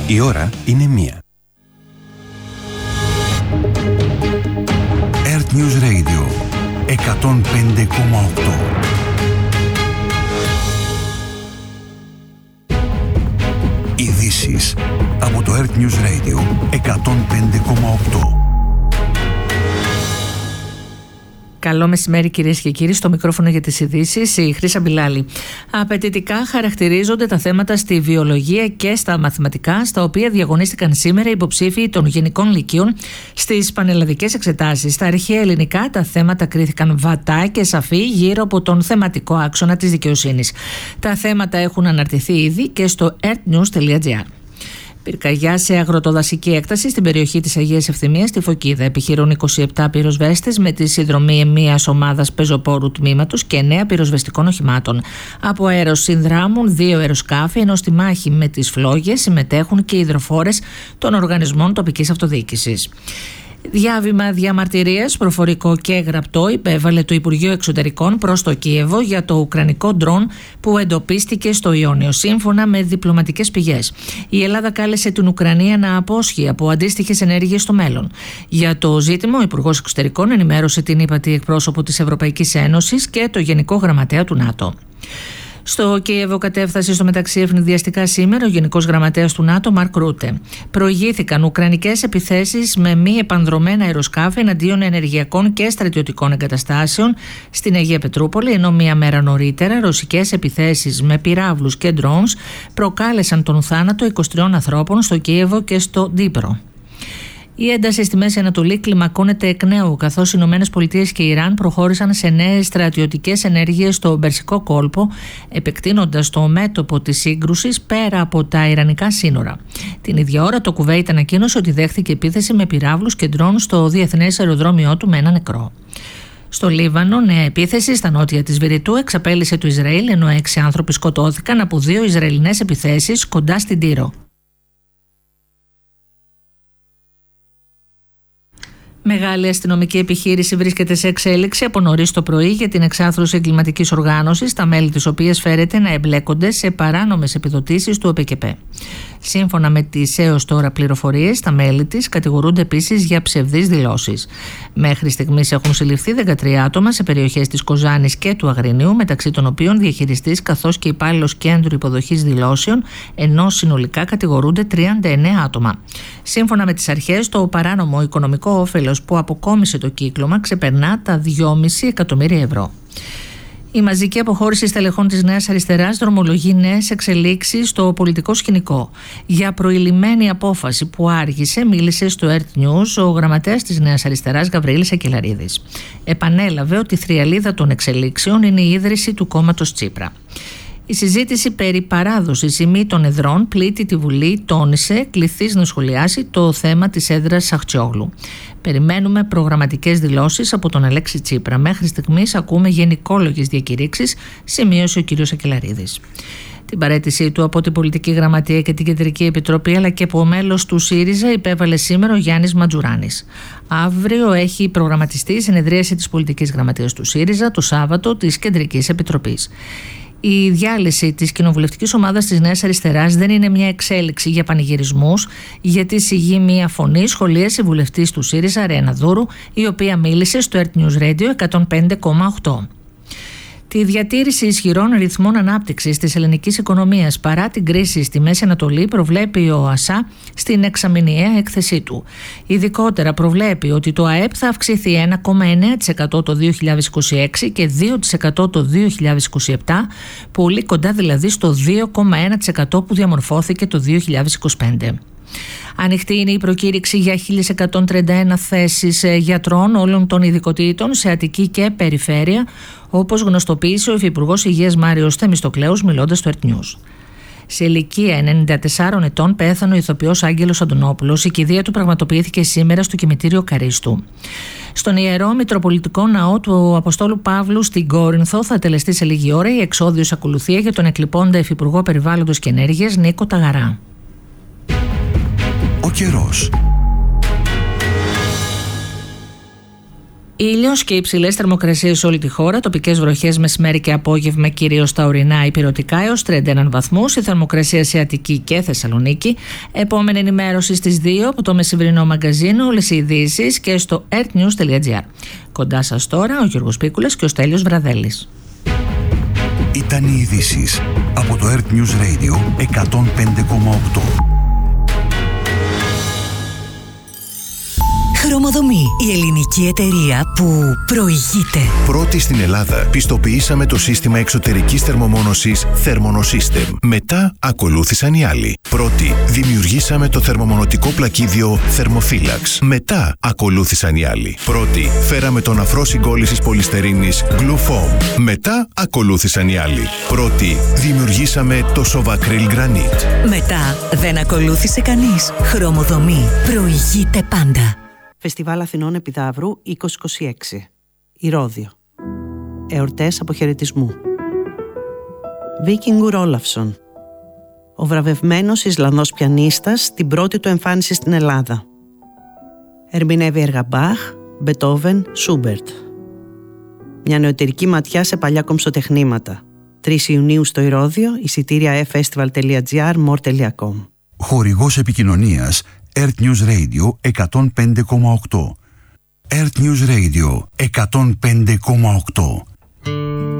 Η ώρα είναι 1. Earth News Radio 105,8. Ειδήσεις από το Earth News Radio 105,8. Καλό μεσημέρι, κυρίες και κύριοι. Στο μικρόφωνο για τις ειδήσεις η Χρύσα Μπιλάλη. Απαιτητικά χαρακτηρίζονται τα θέματα στη βιολογία και στα μαθηματικά, στα οποία διαγωνίστηκαν σήμερα οι υποψήφοι των γενικών λυκείων στις πανελλαδικές εξετάσεις. Στα αρχαία ελληνικά τα θέματα κρίθηκαν βατά και σαφή γύρω από τον θεματικό άξονα της δικαιοσύνης. Τα θέματα έχουν αναρτηθεί ήδη και στο earthnews.gr. Πυρκαγιά σε αγροτοδασική έκταση στην περιοχή της Αγίας Ευθυμίας στη Φωκίδα. Επιχειρούν 27 πυροσβέστες με τη συνδρομή μιας ομάδας πεζοπόρου τμήματος και 9 πυροσβεστικών οχημάτων. Από αέρος συνδράμουν 2 αεροσκάφη, ενώ στη μάχη με τις φλόγες συμμετέχουν και οι υδροφόρες των οργανισμών τοπικής αυτοδιοίκησης. Διάβημα διαμαρτυρίας, προφορικό και γραπτό, υπέβαλε το Υπουργείο Εξωτερικών προς το Κίεβο για το ουκρανικό ντρόν που εντοπίστηκε στο Ιόνιο, σύμφωνα με διπλωματικές πηγές. Η Ελλάδα κάλεσε την Ουκρανία να απόσχει από αντίστοιχες ενέργειες στο μέλλον. Για το ζήτημα, ο Υπουργός Εξωτερικών ενημέρωσε την ύπατη εκπρόσωπο της Ευρωπαϊκής Ένωσης και το Γενικό Γραμματέα του ΝΑΤΟ. Στο Κίεβο κατέφθασε στο μεταξύ ευνηδιαστικά σήμερα ο Γενικός Γραμματέας του ΝΑΤΟ, Μαρκ Ρούτε. Προηγήθηκαν ουκρανικές επιθέσεις με μη επανδρωμένα αεροσκάφη εναντίον ενεργειακών και στρατιωτικών εγκαταστάσεων στην Αγία Πετρούπολη, ενώ μία μέρα νωρίτερα ρωσικές επιθέσεις με πυράβλους και ντρόουνς προκάλεσαν τον θάνατο 23 ανθρώπων στο Κίεβο και στο Ντνίπρο. Η ένταση στη Μέση Ανατολή κλιμακώνεται εκ νέου, καθώς οι ΗΠΑ και η Ιράν προχώρησαν σε νέες στρατιωτικές ενέργειες στο Περσικό κόλπο, επεκτείνοντας το μέτωπο της σύγκρουσης πέρα από τα ιρανικά σύνορα. Την ίδια ώρα, το Κουβέιτ ανακοίνωσε ότι δέχθηκε επίθεση με πυράβλους και ντρόουν στο διεθνές αεροδρόμιό του με ένα νεκρό. Στο Λίβανο, νέα επίθεση στα νότια της Βηρητού εξαπέλυσε το Ισραήλ, ενώ 6 άνθρωποι σκοτώθηκαν από 2 Ισραηλινές επιθέσεις κοντά στην Τύρο. Μεγάλη αστυνομική επιχείρηση βρίσκεται σε εξέλιξη από νωρίς το πρωί για την εξάθρωση εγκληματικής οργάνωσης, τα μέλη της οποίας φέρεται να εμπλέκονται σε παράνομες επιδοτήσεις του ΟΠΕΚΕΠ. Σύμφωνα με τις έως τώρα πληροφορίες, τα μέλη της κατηγορούνται επίσης για ψευδείς δηλώσεις. Μέχρι στιγμής έχουν συλληφθεί 13 άτομα σε περιοχές της Κοζάνης και του Αγρινίου, μεταξύ των οποίων διαχειριστής καθώς και υπάλληλος κέντρου υποδοχής δηλώσεων, ενώ συνολικά κατηγορούνται 39 άτομα. Σύμφωνα με τις αρχές, το παράνομο οικονομικό όφελος που αποκόμισε το κύκλωμα ξεπερνά τα 2,5 εκατομμύρια ευρώ. Η μαζική αποχώρηση στελεχών της Νέας Αριστεράς δρομολογεί νέες εξελίξεις στο πολιτικό σκηνικό. Για προηλημμένη απόφαση που άργησε, μίλησε στο Earth News ο γραμματέας της Νέας Αριστεράς Γαβρίλης Ακελαρίδης. Επανέλαβε ότι η θριαλίδα των εξελίξεων είναι η ίδρυση του κόμματος Τσίπρα. Η συζήτηση περί παράδοσης ή μη των εδρών πλήττει τη Βουλή, τόνισε, κληθείς να σχολιάσει το θέμα της έδρας Σαχτσιόγλου. Περιμένουμε προγραμματικές δηλώσεις από τον Αλέξη Τσίπρα. Μέχρι στιγμής ακούμε γενικόλογες διακηρύξεις, σημείωσε ο κ. Ακελαρίδης. Την παραίτησή του από την Πολιτική Γραμματεία και την Κεντρική Επιτροπή, αλλά και από μέλος του ΣΥΡΙΖΑ, υπέβαλε σήμερα ο Γιάννης Ματζουράνης. Αύριο έχει προγραμματιστεί η συνεδρίαση της Πολιτικής Γραμματείας του ΣΥΡΙΖΑ, το Σάββατο της Κεντρικής Επιτροπής. Η διάλυση της κοινοβουλευτικής ομάδας της Νέας Αριστεράς δεν είναι μια εξέλιξη για πανηγυρισμούς, γιατί συγγεί μια φωνή, σχολίασε η βουλευτής του ΣΥΡΙΖΑ Ρένα Δούρου, η οποία μίλησε στο Earth News Radio 105,8. Τη διατήρηση ισχυρών ρυθμών ανάπτυξης της ελληνικής οικονομίας παρά την κρίση στη Μέση Ανατολή προβλέπει ο ΑΣΑ στην εξαμηνιαία έκθεσή του. Ειδικότερα προβλέπει ότι το ΑΕΠ θα αυξηθεί 1,9% το 2026 και 2% το 2027, πολύ κοντά δηλαδή στο 2,1% που διαμορφώθηκε το 2025. Ανοιχτή είναι η προκήρυξη για 1.131 θέσεις γιατρών όλων των ειδικοτήτων σε Αττική και Περιφέρεια, όπως γνωστοποίησε ο Υφυπουργός Υγείας Μάριος Θεμιστοκλέους μιλώντας στο Earth News. Σε ηλικία 94 ετών πέθανε ο ηθοποιός Άγγελος Αντωνόπουλος. Η κηδεία του πραγματοποιήθηκε σήμερα στο κημητήριο Καρίστου. Στον Ιερό Μητροπολιτικό Ναό του Αποστόλου Παύλου στην Κόρινθο θα τελεστεί σε λίγη ώρα η εξόδιος ακολουθία για τον εκλειπώντα Υφυπουργό Περιβάλλοντος και Ενέργειας Νίκο Ταγαρά. Ο καιρός. Ήλιος και υψηλές θερμοκρασίες σε όλη τη χώρα, τοπικές βροχές μεσημέρι και απόγευμα, κυρίως στα ορεινά υπηρετικά έως 31 βαθμούς, η θερμοκρασία σε Αττική και Θεσσαλονίκη. Επόμενη ενημέρωση στις 2 από το μεσημβρινό μαγκαζίνο, όλες οι ειδήσεις και στο earthnews.gr. Κοντά σας τώρα ο Γιώργος Πίκουλας και ο Στέλιος Βραδέλης. Ήταν οι ειδήσεις από το Earth News Radio 105,8. Χρωμοδομή, η ελληνική εταιρεία που προηγείται. Πρώτη στην Ελλάδα πιστοποιήσαμε το σύστημα εξωτερικής θερμομόνωσης Thermonosystem. Μετά ακολούθησαν οι άλλοι. Πρώτη δημιουργήσαμε το θερμομονωτικό πλακίδιο Thermophilax. Μετά ακολούθησαν οι άλλοι. Πρώτη φέραμε τον αφρό συγκόλλησης πολυστερίνης Glue Foam. Μετά ακολούθησαν οι άλλοι. Πρώτη δημιουργήσαμε το Sovacryl Granite. Μετά δεν ακολούθησε κανείς. Χρωμοδομή προηγείται πάντα. Φεστιβάλ Αθηνών Επιδαύρου 2026. Ηρώδειο. Εορτές αποχαιρετισμού. Βίκινγκουρ Όλαφσον. Ο βραβευμένος Ισλανδός πιανίστας στην πρώτη του εμφάνιση στην Ελλάδα. Ερμηνεύει έργα Μπαχ, Μπετόβεν, Σούμπερτ. Μια νεωτερική ματιά σε παλιά κομψοτεχνήματα. 3 Ιουνίου στο Ηρώδειο, εισιτήρια festival.gr, more.com. Χορηγός επικοινωνίας Earth News Radio 105,8. Earth News Radio 105,8.